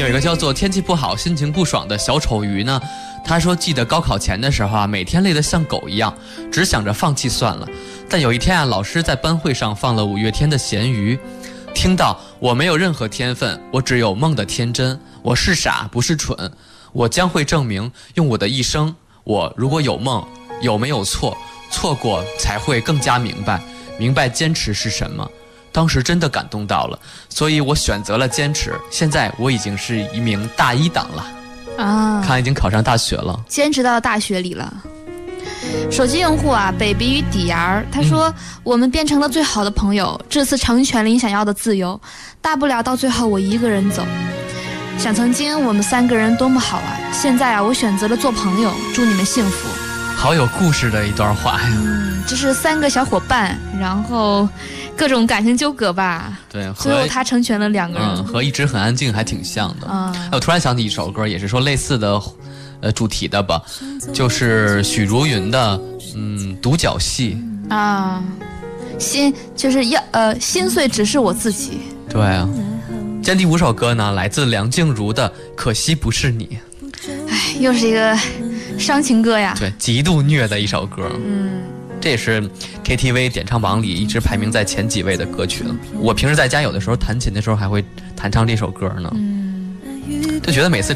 有一个叫做天气不好心情不爽的小丑鱼呢，他说记得高考前的时候啊，每天累得像狗一样，只想着放弃算了。但有一天啊，老师在班会上放了五月天的咸鱼，听到我没有任何天分，我只有梦的天真，我是傻不是蠢，我将会证明，用我的一生，我如果有梦，有没有错，错过才会更加明白坚持是什么。当时真的感动到了，所以我选择了坚持。现在我已经是一名大一党了啊，看来已经考上大学了， 坚持到大学里了。手机用户啊，北鼻与底儿，他说、我们变成了最好的朋友，这次成全了你想要的自由，大不了到最后我一个人走。想曾经我们3个人多么好啊，现在啊，我选择了做朋友，祝你们幸福。 好有故事的一段话呀。 这是3个小伙伴，然后各种感情纠葛吧。 对， 最后他成全了2个人。 和一直很安静还挺像的。我突然想起一首歌，也是说类似的主题的吧，就是许茹芸的独角戏啊，心碎只是我自己。 对啊。今天第5首歌呢，来自梁静茹的《可惜不是你》。 哎，又是一个伤情歌呀。 对，极度虐的一首歌。这也是 KTV 点唱榜里一直排名在前几位的歌曲了。我平时在家有的时候弹琴的时候还会弹唱这首歌呢。就觉得每次